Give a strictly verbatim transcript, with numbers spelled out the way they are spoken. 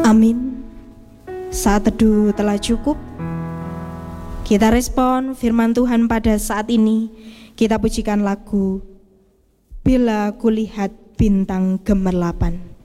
Amin. Saat teduh telah cukup. Kita respon firman Tuhan pada saat ini. Kita pujikan lagu Bila Kulihat Bintang Gemerlapan.